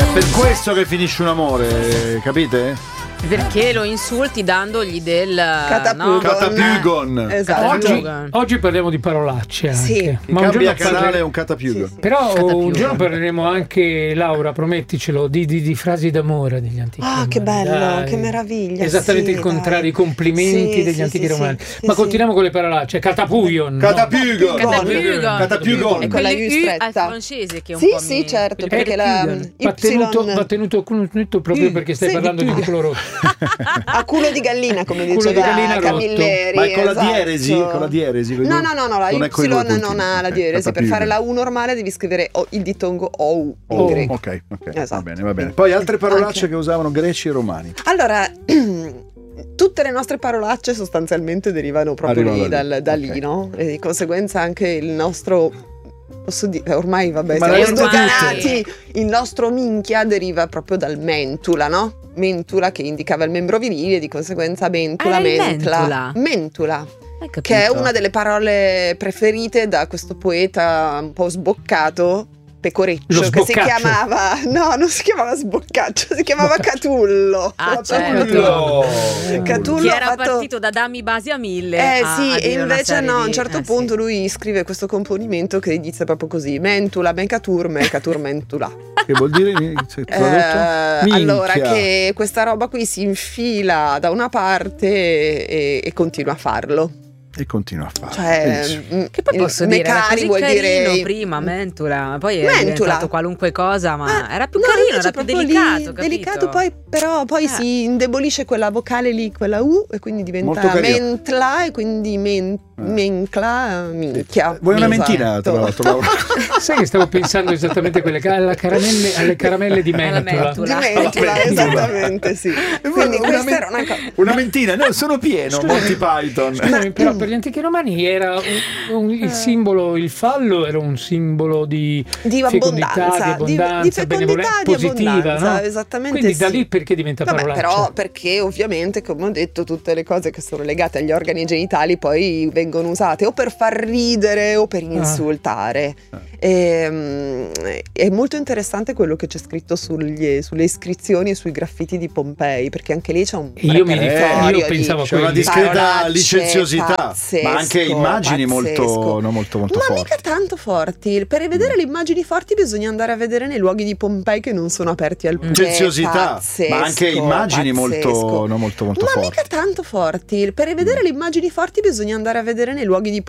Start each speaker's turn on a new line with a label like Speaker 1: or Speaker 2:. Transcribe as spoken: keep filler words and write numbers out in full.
Speaker 1: per questo che finisce un amore, capite?
Speaker 2: Perché lo insulti dandogli del
Speaker 3: Catapulgon.
Speaker 2: no?
Speaker 1: Catapulgon.
Speaker 3: Esatto.
Speaker 4: Oggi, oggi parliamo di parolacce anche.
Speaker 3: Sì.
Speaker 4: Ma un
Speaker 1: Cambia
Speaker 4: giorno
Speaker 1: canale
Speaker 4: parle-
Speaker 1: è un catapulgon.
Speaker 3: Sì, sì.
Speaker 4: Però
Speaker 2: Catapulgon.
Speaker 4: un giorno parleremo anche, Laura, prometticelo, di, di, di frasi d'amore degli antichi
Speaker 3: Ah,
Speaker 4: romani.
Speaker 3: che bello,
Speaker 4: dai.
Speaker 3: che meraviglia.
Speaker 4: Esattamente
Speaker 3: sì,
Speaker 4: il contrario,
Speaker 3: dai.
Speaker 4: i complimenti
Speaker 3: Sì,
Speaker 4: degli
Speaker 3: sì,
Speaker 4: antichi
Speaker 3: sì,
Speaker 4: romani.
Speaker 3: sì,
Speaker 4: Ma
Speaker 3: sì,
Speaker 4: continuiamo con le parolacce. Catapulgon. no?
Speaker 1: Catapulgon.
Speaker 2: Catapulgon.
Speaker 1: Catapulgon.
Speaker 3: E con la
Speaker 2: Quelle
Speaker 3: U
Speaker 2: U
Speaker 3: stretta.
Speaker 2: al francese che un
Speaker 3: Sì,
Speaker 2: po'
Speaker 3: sì,
Speaker 2: mi...
Speaker 3: certo,
Speaker 4: Eh,
Speaker 3: perché la
Speaker 4: va tenuto,
Speaker 3: Y
Speaker 4: va tenuto conto proprio perché stai
Speaker 3: Sì,
Speaker 4: parlando di
Speaker 3: sì.
Speaker 4: culo rotto.
Speaker 3: a culo di gallina, come
Speaker 4: Culo
Speaker 3: diceva
Speaker 4: di gallina rotto.
Speaker 3: Camilleri.
Speaker 1: Ma è con la
Speaker 3: esatto.
Speaker 1: dieresi? Con la dieresi? con i
Speaker 3: No,
Speaker 1: due-
Speaker 3: no, no, no, la
Speaker 1: non è coi
Speaker 3: Y
Speaker 1: due puntini.
Speaker 3: non ha la
Speaker 1: Ok,
Speaker 3: dieresi. Per
Speaker 1: catapulgon.
Speaker 3: fare la U normale devi scrivere o- il dittongo O U in
Speaker 1: Oh,
Speaker 3: greco.
Speaker 1: ok, ok,
Speaker 3: Esatto.
Speaker 1: va bene, va bene. Poi altre parolacce
Speaker 3: Anche.
Speaker 1: che usavano greci e romani.
Speaker 3: Allora, tutte le nostre parolacce sostanzialmente derivano proprio
Speaker 1: Arrivano
Speaker 3: lì,
Speaker 1: da lì.
Speaker 3: dal- da lì,
Speaker 1: Ok.
Speaker 3: no? E di conseguenza anche il nostro, posso dire, ormai vabbè,
Speaker 1: Ma
Speaker 3: siamo
Speaker 1: le hanno
Speaker 3: sdoganati, il nostro minchia deriva proprio dal mentula, no? Mentula che indicava il membro virile, di conseguenza mentula,
Speaker 2: Ah, il
Speaker 3: mentla.
Speaker 2: mentula.
Speaker 3: Mentula.
Speaker 2: Hai capito?
Speaker 3: Che è una delle parole preferite da questo poeta un po' sboccato, Pecoreccio,
Speaker 4: Lo
Speaker 3: che si
Speaker 4: sboccaccio.
Speaker 3: chiamava, no, non si chiamava Sboccaccio, si chiamava
Speaker 4: Sboccaccio.
Speaker 3: Catullo.
Speaker 2: Ah,
Speaker 3: Catullo.
Speaker 2: certo.
Speaker 3: Catullo
Speaker 2: Che
Speaker 3: ha
Speaker 2: era
Speaker 3: fatto-
Speaker 2: partito da Dami basi a mille.
Speaker 3: Eh
Speaker 2: a-
Speaker 3: sì,
Speaker 2: a
Speaker 3: e
Speaker 2: dire una
Speaker 3: invece
Speaker 2: serie
Speaker 3: no, a un
Speaker 2: di-
Speaker 3: certo
Speaker 2: eh,
Speaker 3: punto
Speaker 2: sì.
Speaker 3: lui scrive questo componimento che inizia proprio così: Mentula, Mencatur, Mencatur, Mentula.
Speaker 1: Che vuol dire? se-
Speaker 3: Eh,
Speaker 1: tradotto?
Speaker 3: allora
Speaker 1: Minchia.
Speaker 3: che questa roba qui si infila da una parte e, e continua a farlo.
Speaker 1: E continua a fare.
Speaker 3: Cioè,
Speaker 1: Benissimo.
Speaker 3: mm,
Speaker 2: Che poi
Speaker 3: il
Speaker 2: posso dire, era
Speaker 3: Mecari
Speaker 2: così
Speaker 3: vuol
Speaker 2: carino
Speaker 3: dire
Speaker 2: prima, mentula, poi è
Speaker 3: Mentula.
Speaker 2: diventato qualunque cosa, ma
Speaker 3: Ah,
Speaker 2: era più
Speaker 3: no,
Speaker 2: carino,
Speaker 3: invece
Speaker 2: era più
Speaker 3: proprio lì,
Speaker 2: delicato, capito?
Speaker 3: delicato, poi però poi
Speaker 2: Eh.
Speaker 3: si indebolisce quella vocale lì, quella U, e quindi diventa
Speaker 1: Molto carino.
Speaker 3: mentla, e quindi men-
Speaker 1: Eh.
Speaker 3: mencla, minchia.
Speaker 1: Vuoi una
Speaker 3: Esatto.
Speaker 1: mentina, tra l'altro, Laura?
Speaker 4: Sai che stavo pensando esattamente a quelle ca- alla caramelle, alle caramelle di
Speaker 2: Alla
Speaker 4: mentola.
Speaker 2: mentola.
Speaker 3: Di mentula, esattamente, sì. Quindi
Speaker 1: una,
Speaker 3: questa
Speaker 1: men-
Speaker 3: era una cosa.
Speaker 1: una mentina, no, sono pieno,
Speaker 4: Scusa.
Speaker 1: Monty Python.
Speaker 4: Scusami, però per gli antichi romani era un- un- il simbolo, il fallo era un simbolo di,
Speaker 3: Di
Speaker 4: fecondità,
Speaker 3: abbondanza,
Speaker 4: di abbondanza,
Speaker 3: di, di fecondità,
Speaker 4: benevolenza,
Speaker 3: di
Speaker 4: positiva,
Speaker 3: abbondanza,
Speaker 4: no?
Speaker 3: esattamente.
Speaker 4: Quindi da
Speaker 3: sì.
Speaker 4: lì perché diventa
Speaker 3: Vabbè,
Speaker 4: parolaccia?
Speaker 3: però perché ovviamente, come ho detto, tutte le cose che sono legate agli organi genitali poi vengono usate o per far ridere o per insultare. Ehm, è molto interessante quello che c'è scritto sugli- sulle iscrizioni e sui graffiti di Pompei, perché anche lì c'è un
Speaker 4: E io mi
Speaker 3: repertorio
Speaker 4: io
Speaker 3: di
Speaker 4: pensavo a
Speaker 1: C'è una
Speaker 4: quelli.
Speaker 1: discreta
Speaker 3: parolacce,
Speaker 1: licenziosità,
Speaker 3: pazzesco,
Speaker 1: ma anche immagini molto,
Speaker 3: pazzesco.
Speaker 1: no, molto, molto
Speaker 3: Ma
Speaker 1: forti.
Speaker 3: mica tanto forti. Per vedere le immagini forti bisogna andare a vedere nei luoghi di Pompei che non sono aperti al pubblico.
Speaker 1: Licenziosità,
Speaker 3: Pazzesco,
Speaker 1: ma anche immagini molto,
Speaker 3: pazzesco.
Speaker 1: no, molto, molto
Speaker 3: Ma
Speaker 1: forti.
Speaker 3: mica tanto forti. Per vedere le immagini forti bisogna andare a vedere nei luoghi di